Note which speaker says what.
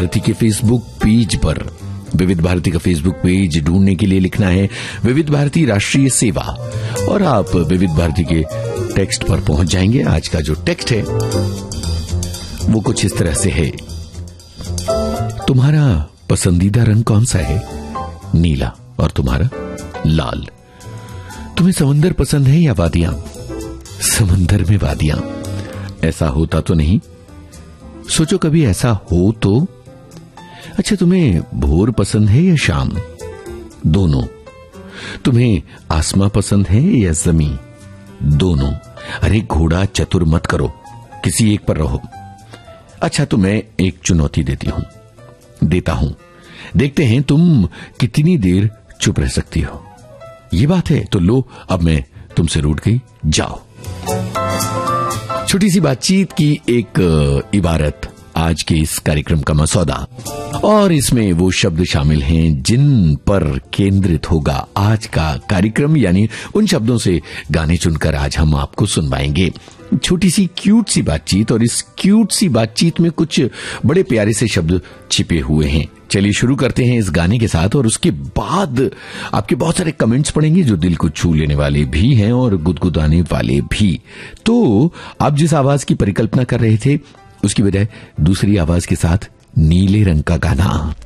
Speaker 1: भारती के Facebook page पर। विविध भारती का फेसबुक पेज ढूंढने के लिए लिखना है विविध भारती राष्ट्रीय सेवा और आप विविध भारती के टेक्स्ट पर पहुंच जाएंगे। आज का जो टेक्स्ट है वो कुछ इस तरह से है। तुम्हारा पसंदीदा रंग कौन सा है? नीला। और तुम्हारा? लाल। तुम्हें समंदर पसंद है या वादियां? समंदर में वादियां। ऐसा होता तो नहीं? सोचो कभी ऐसा हो तो। अच्छा, तुम्हें भोर पसंद है या शाम? दोनों। तुम्हें आसमां पसंद है या जमीन? दोनों। अरे घोड़ा चतुर मत करो, किसी एक पर रहो। अच्छा, तो मैं एक चुनौती देता हूं। देखते हैं तुम कितनी देर चुप रह सकती हो। ये बात है तो लो, अब मैं तुमसे रूठ गई, जाओ। छोटी सी बातचीत की एक इबारत आज के इस कार्यक्रम का मसौदा, और इसमें वो शब्द शामिल हैं जिन पर केंद्रित होगा आज का कार्यक्रम, यानी उन शब्दों से गाने चुनकर आज हम आपको सुनवाएंगे। छोटी सी क्यूट सी बातचीत, और इस क्यूट सी बातचीत में कुछ बड़े प्यारे से शब्द छिपे हुए हैं। चलिए शुरू करते हैं इस गाने के साथ, और उसके बाद आपके बहुत सारे कमेंट्स पढ़ेंगे जो दिल को छू लेने वाले भी हैं और गुदगुदाने वाले भी। तो आप जिस आवाज की परिकल्पना कर रहे थे उसकी बजाय दूसरी आवाज के साथ नीले रंग का गाना।